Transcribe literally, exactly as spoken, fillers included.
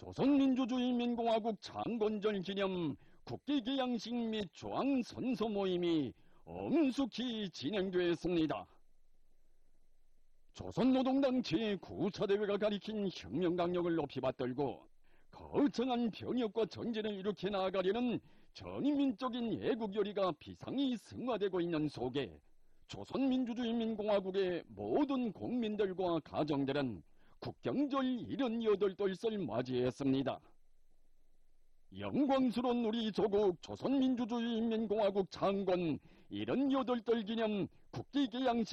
조선민주주의인민공화국 창건절 기념 국기기양식 및 조항선서 모임이 엄숙히 진행되었습니다. 조선노동당 제구 차 대회가 가리킨 혁명강력을 높이 받들고 거창한 병역과 전쟁을 일으켜 나아가려는 전인민적인 애국열의가 비상히 승화되고 있는 속에 조선민주주의인민공화국의 모든 국민들과 가정들은 국경절 일흔여덟 돌을 맞이했습니다. 영광스러운 우리 조국 조선민주주의인민공화국 창건 일흔여덟 돌 기념 국기개양식